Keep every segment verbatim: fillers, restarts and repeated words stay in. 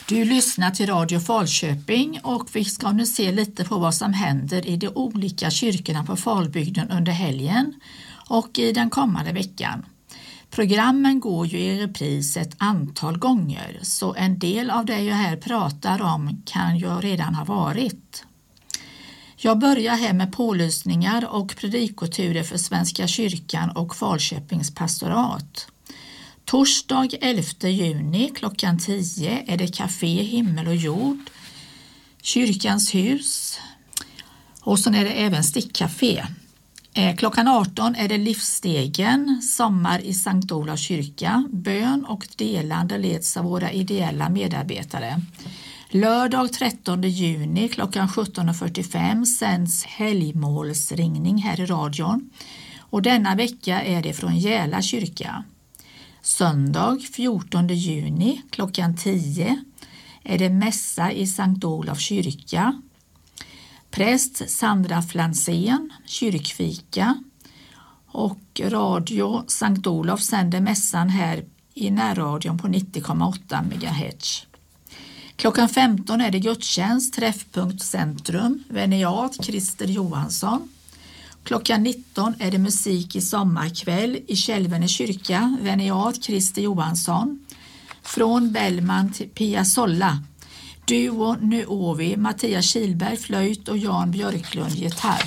Du lyssnar till Radio Falköping och vi ska nu se lite på vad som händer i de olika kyrkorna på Falbygden under helgen och i den kommande veckan. Programmen går ju i repris ett antal gånger, så en del av det jag här pratar om kan ju redan ha varit. Jag börjar här med pålysningar och predikoturer för Svenska kyrkan och Falköpings pastorat. Torsdag elfte juni klockan tio är det Café Himmel och Jord, Kyrkans hus, och så är det även stickcafé. Eh, klockan arton är det Livsstegen, sommar i Sankt Olofs kyrka, bön och delande leds av våra ideella medarbetare. Lördag trettonde juni klockan sjutton fyrtiofem sänds helgmålsringning här i radion och denna vecka är det från Jäla kyrka. Söndag fjortonde juni klockan tio är det mässa i Sankt Olofs kyrka. Präst Sandra Flansén, kyrkfika, och radio Sankt Olof sänder mässan här i närradion på nittio komma åtta megahertz. Klockan femton är det gudstjänst, träffpunkt centrum, Veniat Christer Johansson. Klockan nitton är det musik i sommarkväll i Kälvene kyrka, Veniat Christer Johansson. Från Bellman till Pia Solla. Duo Nuovi, Mattias Kilberg flöjt och Jan Björklund gitarr.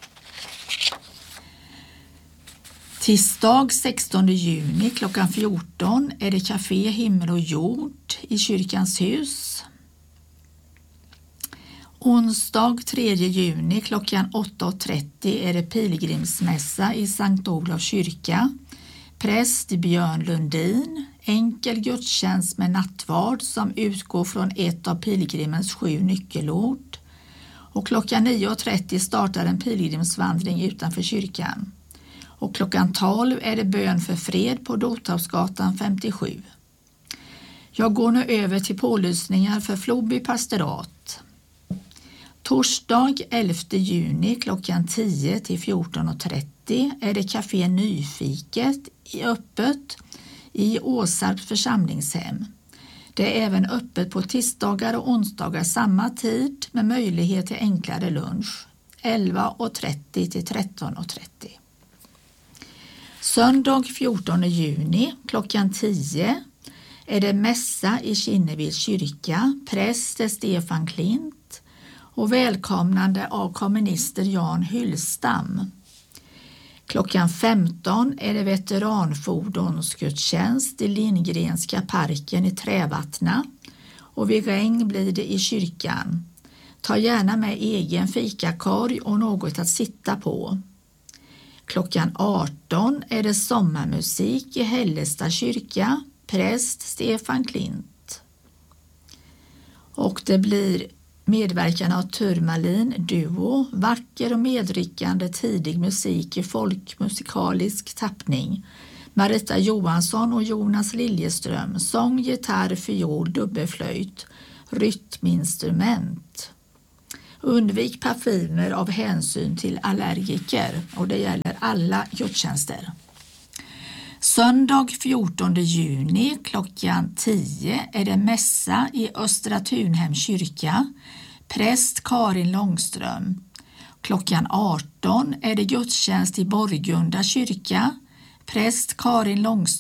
Tisdag sextonde juni klockan fjorton är det Café Himmel och Jord i Kyrkans hus. Onsdag tredje juni klockan åtta trettio är det pilgrimsmässa i Sankt Olofs kyrka. Präst Björn Lundin, enkel gudstjänst med nattvard som utgår från ett av pilgrimens sju nyckelord. Och klockan nio trettio startar en pilgrimsvandring utanför kyrkan. Och klockan tolv är det bön för fred på Dothavsgatan femtiosju. Jag går nu över till pålysningar för Floby pastorat. Torsdag elfte juni klockan tio till fjorton trettio är det Café Nyfiket i öppet i Åsarps församlingshem. Det är även öppet på tisdagar och onsdagar samma tid med möjlighet till enklare lunch elva trettio till tretton trettio. Söndag fjortonde juni klockan tio är det mässa i Kinneviks kyrka, präst Stefan Klint och välkomnande av kommunister Jan Hyllstam. Klockan femton är det veteranfordonsgudstjänst i Lindgrenska parken i Trävattna och vid regn blir det i kyrkan. Ta gärna med egen fikakorg och något att sitta på. Klockan arton är det sommarmusik i Hällestad kyrka, präst Stefan Klint. Och det blir medverkan av Turmalin Duo, vacker och medryckande tidig musik i folkmusikalisk tappning. Marita Johansson och Jonas Liljeström, sång, gitarr, fiol, dubbelflöjt, rytminstrument. Undvik parfymer av hänsyn till allergiker och det gäller alla gudstjänster. Söndag fjortonde juni klockan tio är det mässa i Östra Tunhem kyrka, präst Karin Långström. Klockan arton är det gudstjänst i Borgunda kyrka, präst Karin Långström.